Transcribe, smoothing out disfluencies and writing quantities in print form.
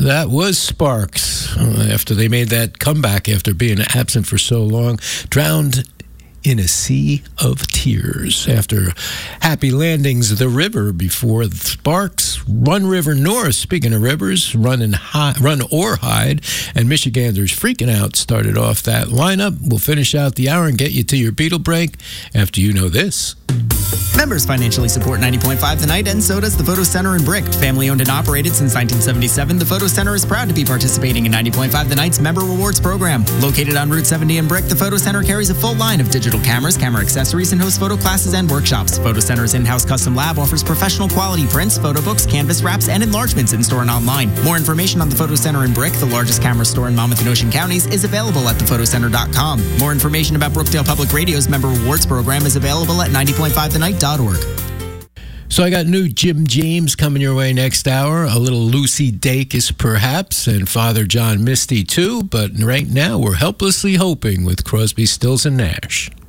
That was Sparks after they made that comeback after being absent for so long. Drowned in a Sea of Tears after Happy Landings, The River before Sparks, Run River North. Speaking of rivers, Run or Hide, and Michiganders Freaking Out started off that lineup. We'll finish out the hour and get you to your Beatle break after you know this. Members financially support 90.5 The Night, and so does the Photo Center in Brick. Family owned and operated since 1977, the Photo Center is proud to be participating in 90.5 The Night's Member Rewards program. Located on Route 70 in Brick, the Photo Center carries a full line of digital cameras, camera accessories, and hosts photo classes and workshops. Photo Center's in-house custom lab offers professional quality prints, photo books, canvas wraps, and enlargements in-store and online. More information on the Photo Center in Brick, the largest camera store in Monmouth and Ocean counties, is available at thephotoCenter.com. More information about Brookdale Public Radio's Member Rewards program is available at 90.5thennight.org. So I got new Jim James coming your way next hour, a little Lucy Dacus perhaps, and Father John Misty too, but right now we're Helplessly Hoping with Crosby, Stills, and Nash.